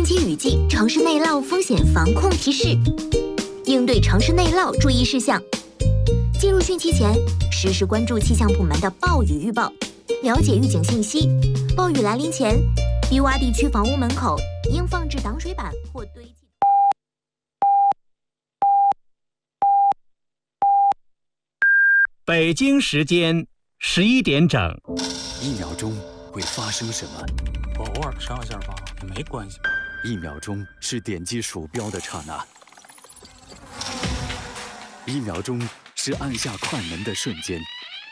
汛期雨季城市内涝风险防控提示，应对城市内涝注意事项。进入汛期前，实时关注气象部门的暴雨预报，了解预警信息。暴雨来临前，低洼地区房屋门口应放置挡水板或堆积。 北京时间11点整。 1秒钟会发生什么？ 我偶尔上下发也没关系。 1秒钟是点击鼠标的刹那，1秒钟是按下快门的瞬间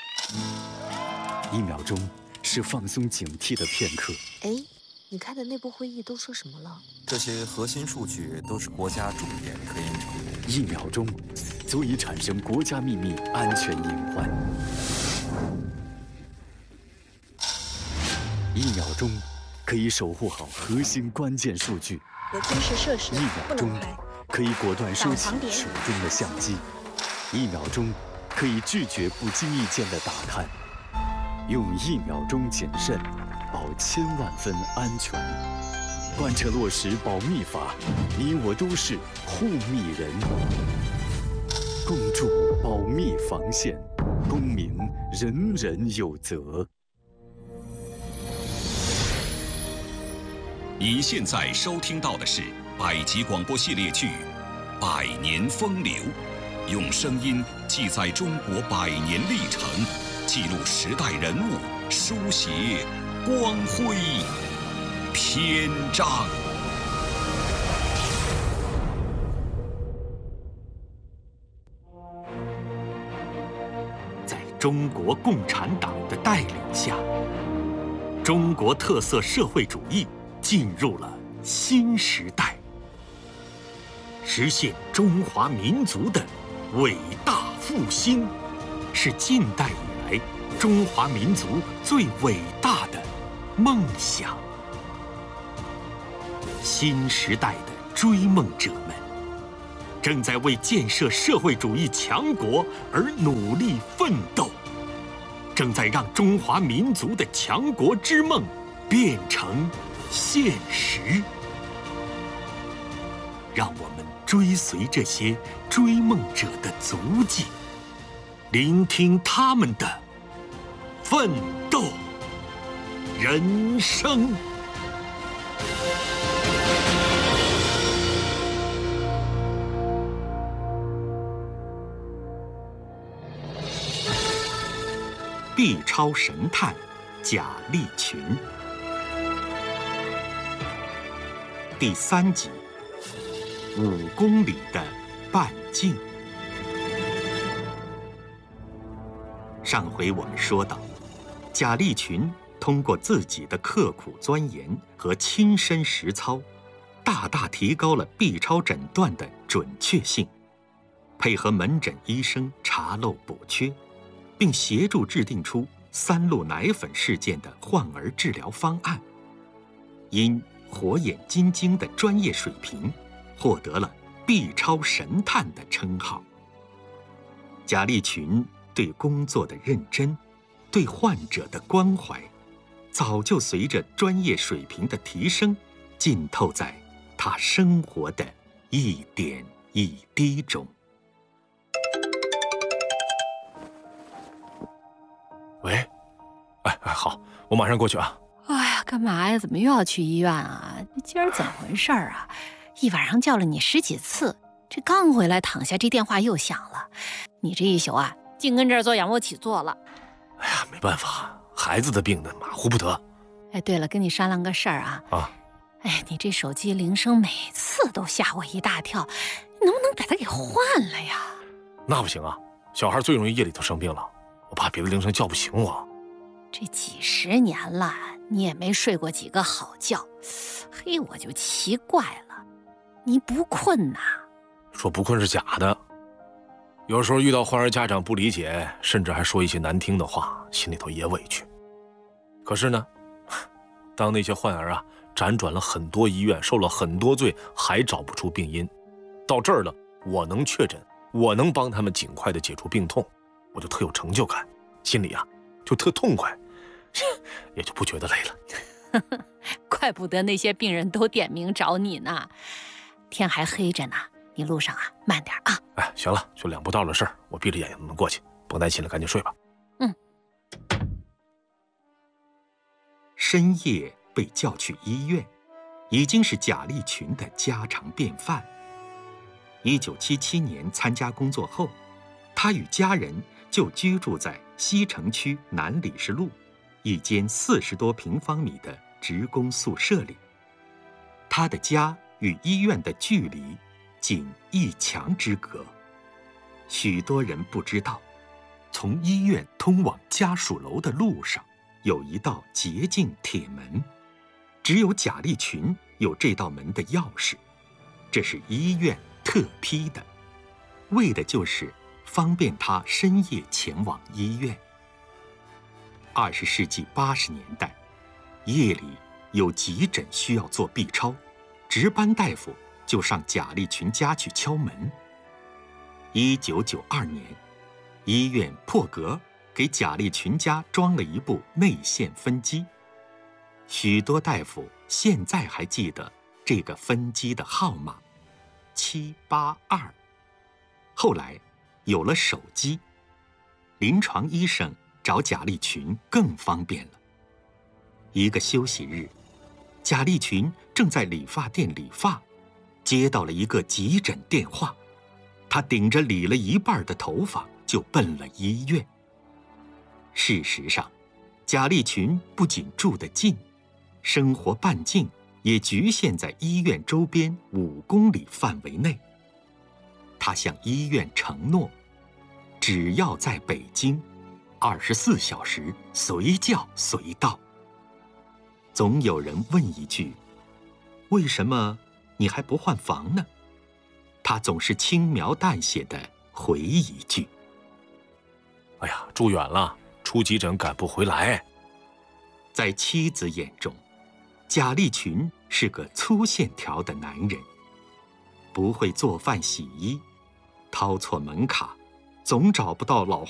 ，1秒钟是放松警惕的片刻。 哎，你开的内部会议都说什么了？ 这些核心数据都是国家重点科研成果。 1秒钟足以产生国家秘密安全隐患。1秒钟可以守护好核心关键数据。 有军事设施 1秒钟可以果断收起手中的相机。1秒钟可以拒绝不经意间的打探。用1秒钟谨慎，保1000万分安全。贯彻落实保密法，你我都是护密人。共筑保密防线，公民人人有责。 你现在收听到的是百集广播系列剧《百年风流》，用声音记载中国100年历程，记录时代人物，书写光辉篇章。 在中国共产党的带领下，中国特色社会主义进入了新时代，实现中华民族的伟大复兴，是近代以来中华民族最伟大的梦想。新时代的追梦者们正在为建设社会主义强国而努力奋斗，正在让中华民族的强国之梦变成现实。让我们追随这些追梦者的足迹，聆听他们的奋斗人生。B 超神探贾立群第3集，5公里的半径。上回我们说到，贾立群通过自己的刻苦钻研和亲身实操，大大提高了 B 超诊断的准确性，配合门诊医生查漏补缺，并协助制定出3鹿奶粉事件的患儿治疗方案，因火眼金睛的专业水平，获得了 B 超神探的称号。贾立群对工作的认真，对患者的关怀，早就随着专业水平的提升，浸透在他生活的一点一滴中。 喂，好，我马上过去啊。 哎呀，干嘛呀？怎么又要去医院啊？今儿怎么回事啊？一晚上叫了你10几次，这刚回来躺下，这电话又响了。你这一宿啊，净跟这儿做仰卧起坐了。 哎呀，没办法，孩子的病呢，马虎不得。 哎，对了，跟你商量个事儿啊。哎，你这手机铃声每次都吓我一大跳，你能不能把它给换了呀？ 那不行啊，小孩最容易夜里头生病了，我怕别的铃声叫不醒我。 这几10年了，你也没睡过几个好觉，嘿，我就奇怪了，你不困呐？ 说不困是假的，有时候遇到患儿家长不理解，甚至还说一些难听的话，心里头也委屈。可是呢，当那些患儿啊辗转了很多医院，受了很多罪，还找不出病因，到这儿了，我能确诊，我能帮他们尽快的解除病痛，我就特有成就感，心里啊就特痛快，也就不觉得累了。 怪不得那些病人都点名找你呢。天还黑着呢，你路上啊慢点啊。 哎，行了，就2步道的事儿，我闭着眼睛能过去，甭担心了，赶紧睡吧。 深夜被叫去医院，已经是贾立群的家常便饭。1977年参加工作后，他与家人就居住在西城区南礼士路一间40多平方米的职工宿舍里。他的家与医院的距离仅1墙之隔。许多人不知道，从医院通往家属楼的路上有一道捷径铁门，只有贾立群有这道门的钥匙，这是医院特批的，为的就是方便他深夜前往医院。20世纪80年代，夜里有急诊需要做 B 超，值班大夫就上贾立群家去敲门。1992年，医院破格给贾立群家装了一部内线分机，许多大夫现在还记得这个分机的号码782。后来有了手机，临床医生找贾立群更方便了。一个休息日，贾立群正在理发店理发，接到了一个急诊电话，他顶着理了一半的头发就奔了医院。事实上，贾立群不仅住得近，生活半径也局限在医院周边5公里范围内。他向医院承诺，只要在北京，24小时随叫随到。总有人问一句：为什么你还不换房呢？他总是轻描淡写地回一句： 哎呀，住远了，出急诊赶不回来。 在妻子眼中，贾立群是个粗线条的男人，不会做饭洗衣，掏错门卡，总找不到老